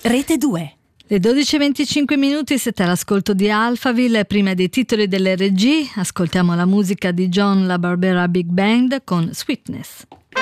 Rete 2. Le 12:25 siete all'ascolto di Alphaville. Prima dei titoli dell'RG ascoltiamo la musica di John La Barbera Big Band con Sweetness.